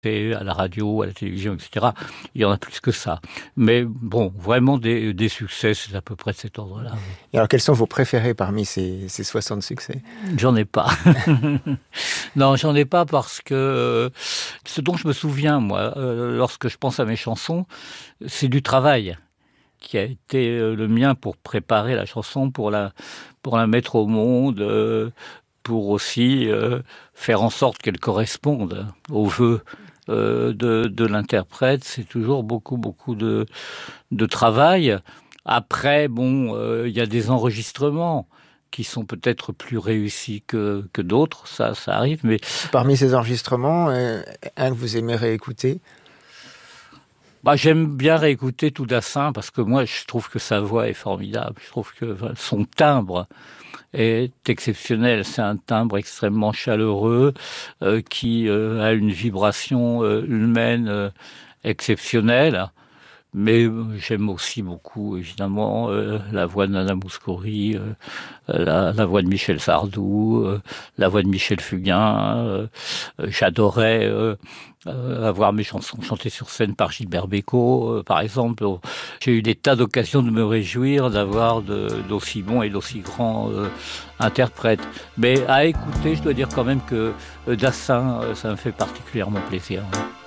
Et à la radio, à la télévision, etc. Il y en a plus que ça. Mais bon, vraiment des succès, c'est à peu près de cet ordre-là. Et alors, quels sont vos préférés parmi ces 60 succès? J'en ai pas. Non, j'en ai pas parce que ce dont je me souviens, moi, lorsque je pense à mes chansons, c'est du travail qui a été le mien pour préparer la chanson, pour la mettre au monde, pour aussi faire en sorte qu'elle corresponde aux vœux de l'interprète. C'est toujours beaucoup de travail. Après, bon, il y a des enregistrements qui sont peut-être plus réussis que d'autres, ça arrive, mais... Parmi ces enregistrements, un que vous aimez réécouter? J'aime bien réécouter tout Dassin parce que moi, je trouve que sa voix est formidable. Je trouve que son timbre est exceptionnel. C'est un timbre extrêmement chaleureux qui a une vibration humaine exceptionnelle. Mais j'aime aussi beaucoup, évidemment, la voix de Nana Mouskouri, la voix de Michel Sardou, la voix de Michel Fugain. J'adorais avoir mes chansons chantées sur scène par Gilbert Bécaud, par exemple. J'ai eu des tas d'occasions de me réjouir d'avoir d'aussi bons et d'aussi grands interprètes. Mais à écouter, je dois dire quand même que Dassin, ça me fait particulièrement plaisir.